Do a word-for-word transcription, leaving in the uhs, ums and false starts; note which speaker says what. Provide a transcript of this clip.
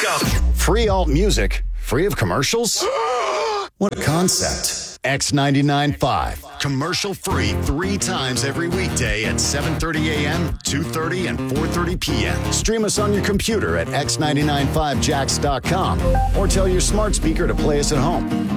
Speaker 1: go.
Speaker 2: Free alt music, free of commercials? What a concept. X ninety-nine point five. Commercial free three times every weekday at seven thirty a.m., two thirty, and four thirty p.m. Stream us on your computer at x nine nine five jacks dot com or tell your smart speaker to play us at home.